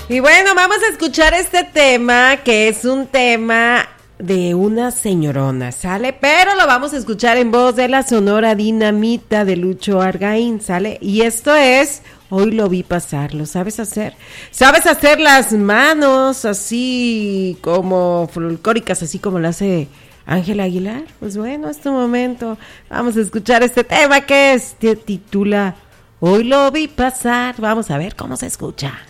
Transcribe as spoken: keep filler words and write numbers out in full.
Y bueno, vamos a escuchar este tema, que es un tema de una señorona, ¿sale? Pero lo vamos a escuchar en voz de la Sonora Dinamita de Lucho Argaín, ¿sale? Y esto es Hoy lo vi pasar. ¿Lo sabes hacer? ¿Sabes hacer las manos así como folclóricas, así como lo hace Ángela Aguilar? Pues bueno, es tu momento. Vamos a escuchar este tema que es, se titula Hoy lo vi pasar. Vamos a ver cómo se escucha.